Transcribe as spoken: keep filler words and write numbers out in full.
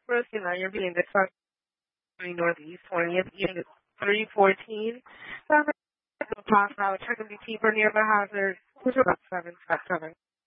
Rosina, you're being discussed Northeast twentieth, Unit three fourteen. Seven, pass out, check and be cheaper near the hazard. Push about seven, step seven.